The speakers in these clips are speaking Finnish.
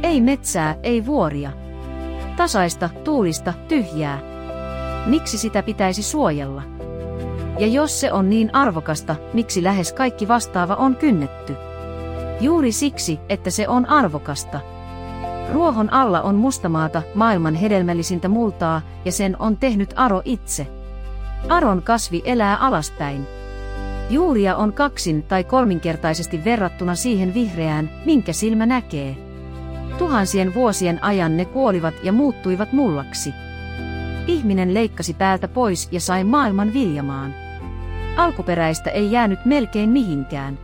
Ei metsää, ei vuoria. Tasaista, tuulista, tyhjää. Miksi sitä pitäisi suojella? Ja jos se on niin arvokasta, miksi lähes kaikki vastaava on kynnetty? Juuri siksi, että se on arvokasta. Ruohon alla on mustamaata, maailman hedelmällisintä multaa, ja sen on tehnyt Aro itse. Aron kasvi elää alaspäin. Juuria on kaksin- tai kolminkertaisesti verrattuna siihen vihreään, minkä silmä näkee. Tuhansien vuosien ajan ne kuolivat ja muuttuivat mullaksi. Ihminen leikkasi päältä pois ja sai maailman viljamaan. Alkuperäistä ei jäänyt melkein mihinkään.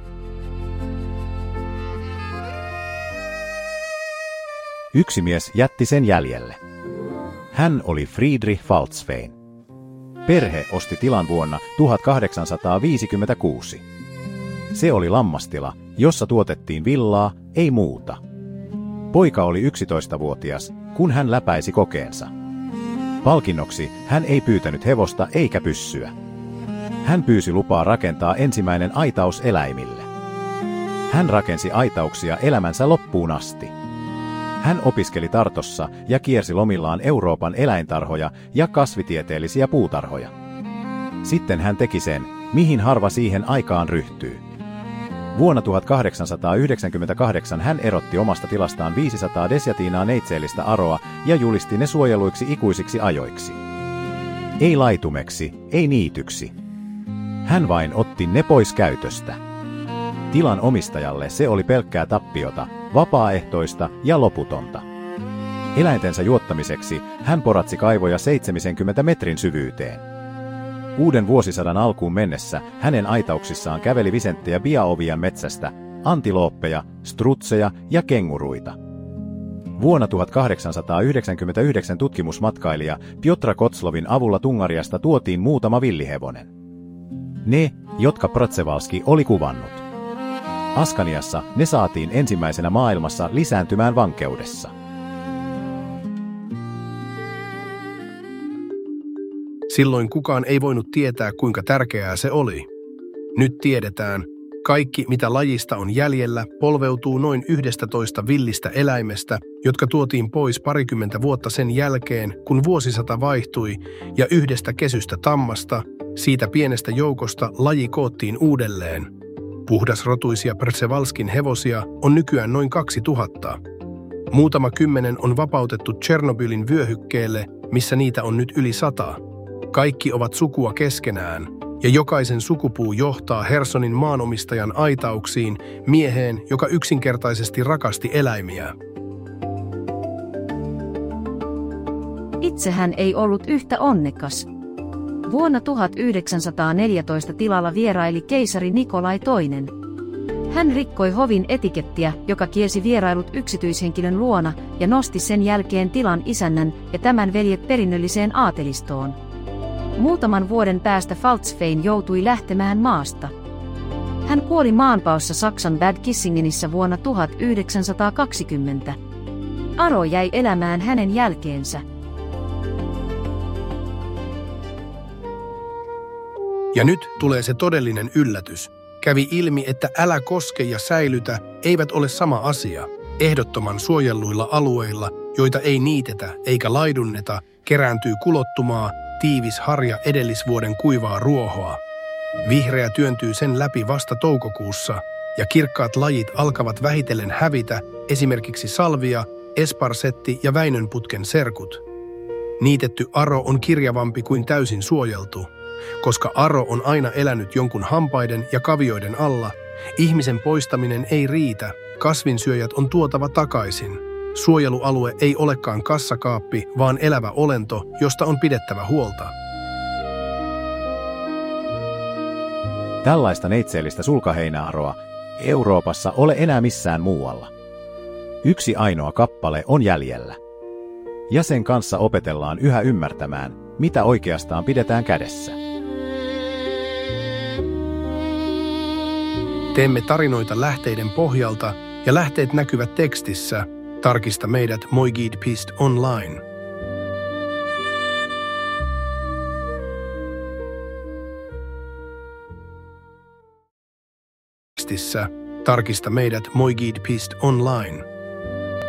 Yksi mies jätti sen jäljelle. Hän oli Friedrich Faltzfein. Perhe osti tilan vuonna 1856. Se oli lammastila, jossa tuotettiin villaa, ei muuta. Poika oli 11-vuotias, kun hän läpäisi kokeensa. Palkinnoksi hän ei pyytänyt hevosta eikä pyssyä. Hän pyysi lupaa rakentaa ensimmäinen aitaus eläimille. Hän rakensi aitauksia elämänsä loppuun asti. Hän opiskeli Tartossa ja kiersi lomillaan Euroopan eläintarhoja ja kasvitieteellisiä puutarhoja. Sitten hän teki sen, mihin harva siihen aikaan ryhtyy. Vuonna 1898 hän erotti omasta tilastaan 500 desjatiinaa neitseellistä aroa ja julisti ne suojeluiksi ikuisiksi ajoiksi. Ei laitumeksi, ei niityksi. Hän vain otti ne pois käytöstä. Tilan omistajalle se oli pelkkää tappiota, vapaaehtoista ja loputonta. Eläintensä juottamiseksi hän poratsi kaivoja 70 metrin syvyyteen. Uuden vuosisadan alkuun mennessä hänen aitauksissaan käveli Visenttejä Biaovian metsästä, antilooppeja, strutseja ja kenguruita. Vuonna 1899 tutkimusmatkailija Piotra Kotslovin avulla Tungariasta tuotiin muutama villihevonen. Ne, jotka Przewalski oli kuvannut. Askaniassa ne saatiin ensimmäisenä maailmassa lisääntymään vankeudessa. Silloin kukaan ei voinut tietää, kuinka tärkeää se oli. Nyt tiedetään, kaikki mitä lajista on jäljellä polveutuu noin 11 villistä eläimestä, jotka tuotiin pois parikymmentä vuotta sen jälkeen, kun vuosisata vaihtui, ja yhdestä kesystä tammasta, siitä pienestä joukosta laji koottiin uudelleen. Puhdasrotuisia Przewalskin hevosia on nykyään noin 2000. Muutama kymmenen on vapautettu Tšernobylin vyöhykkeelle, missä niitä on nyt yli 100. Kaikki ovat sukua keskenään, ja jokaisen sukupuu johtaa Hersonin maanomistajan aitauksiin mieheen, joka yksinkertaisesti rakasti eläimiä. Itse hän ei ollut yhtä onnekas. Vuonna 1914 tilalla vieraili keisari Nikolai II. Hän rikkoi hovin etikettiä, joka kielsi vierailut yksityishenkilön luona, ja nosti sen jälkeen tilan isännän ja tämän veljet perinnölliseen aatelistoon. Muutaman vuoden päästä Faltzfein joutui lähtemään maasta. Hän kuoli maanpaossa Saksan Bad Kissingenissä vuonna 1920. Aro jäi elämään hänen jälkeensä. Ja nyt tulee se todellinen yllätys. Kävi ilmi, että älä koske ja säilytä eivät ole sama asia. Ehdottoman suojelluilla alueilla, joita ei niitetä eikä laidunneta, kerääntyy kulottumaa, tiivis harja edellisvuoden kuivaa ruohoa. Vihreä työntyy sen läpi vasta toukokuussa, ja kirkkaat lajit alkavat vähitellen hävitä, esimerkiksi salvia, esparsetti ja Väinönputken serkut. Niitetty aro on kirjavampi kuin täysin suojeltu. Koska aro on aina elänyt jonkun hampaiden ja kavioiden alla, ihmisen poistaminen ei riitä, kasvinsyöjät on tuotava takaisin. Suojelualue ei olekaan kassakaappi, vaan elävä olento, josta on pidettävä huolta. Tällaista neitseellistä sulkaheinäaroa Euroopassa ole enää missään muualla. Yksi ainoa kappale on jäljellä. Ja sen kanssa opetellaan yhä ymmärtämään, mitä oikeastaan pidetään kädessä. Teemme tarinoita lähteiden pohjalta, ja lähteet näkyvät tekstissä. Tarkista meidät moiguide.online. Tekstissä. Tarkista meidät moiguide.online.